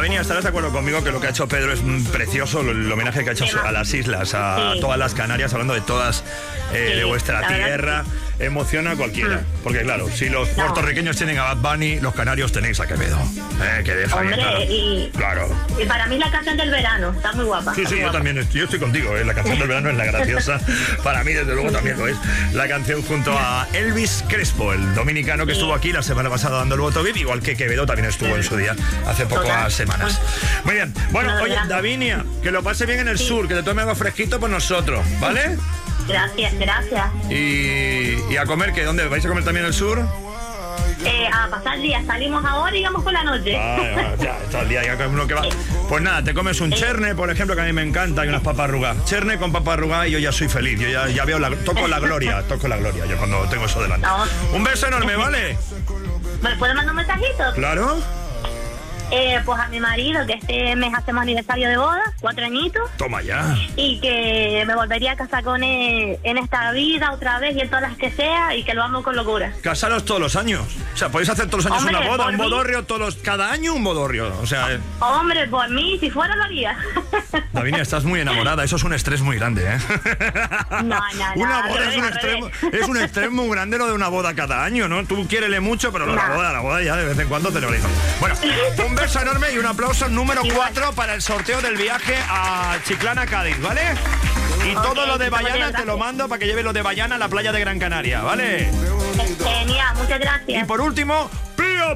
Davinia, estarás de acuerdo conmigo que lo que ha hecho Pedro es precioso, el homenaje que ha hecho a las islas, a todas las Canarias, hablando de todas, de vuestra tierra. Emociona a cualquiera. Porque claro, si los puertorriqueños tienen a Bad Bunny, los canarios tenéis a Quevedo. Que deja bien claro. Y para mí la canción del verano está muy guapa. Sí, yo también yo estoy contigo. La canción del verano es la graciosa. Para mí, desde luego, también lo es. La canción junto a Elvis Crespo, el dominicano que estuvo aquí la semana pasada dando el voto VIP, igual que Quevedo también estuvo en su día, hace pocas semanas. Muy bien. Bueno, oye, Davinia, que lo pase bien en el sur, que te tome algo fresquito por nosotros, ¿vale? Gracias. Y a comer, ¿qué? ¿Dónde? ¿Vais a comer también el sur? A pasar el día. Salimos ahora y vamos por la noche. Ya, todo el día ya uno que va. Pues nada, te comes un cherne, por ejemplo, que a mí me encanta, y unas papas arrugadas. Cherne con papas arrugadas y yo ya soy feliz. Yo ya veo toco la gloria yo cuando tengo eso delante. Un beso enorme, ¿vale? ¿Me puedes mandar un mensajito? Claro. Pues a mi marido, que este mes hacemos aniversario de boda, 4 añitos. Toma ya. Y que me volvería a casar con él en esta vida otra vez y en todas las que sea, y que lo amo con locura. Casaros todos los años. O sea, podéis hacer todos los años una boda, un bodorrio, cada año un bodorrio. O sea, hombre, por mí, si fuera lo haría. Davinia, estás muy enamorada. Eso es un estrés muy grande, ¿eh? No. Una boda es un estrés muy grande, lo de una boda cada año, ¿no? Tú quiérele mucho, pero la boda ya de vez en cuando te lo digo. Bueno, un beso enorme y un aplauso número 4 para el sorteo del viaje a Chiclana, Cádiz, ¿vale? Y todo lo de Bayana te lo mando para que lleves lo de Bayana a la playa de Gran Canaria, ¿vale? Genial, muchas gracias. Y por último, pío.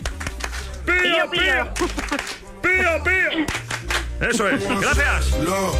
Eso es, gracias.